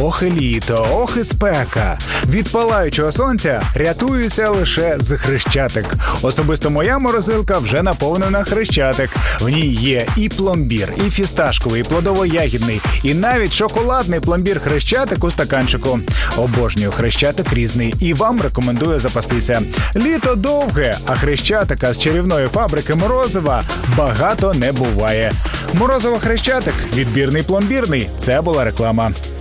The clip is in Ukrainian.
Ох і літо, ох і спека. Від палаючого сонця рятуюся лише з Хрещатик. Особисто моя морозилка вже наповнена Хрещатик. В ній є і пломбір, і фісташковий, і плодово-ягідний, і навіть шоколадний пломбір Хрещатик у стаканчику. Обожнюю Хрещатик різний і вам рекомендую запастися. Літо довге, а Хрещатика з чарівної фабрики Морозова багато не буває. Морозово Хрещатик, відбірний пломбірний – це була реклама.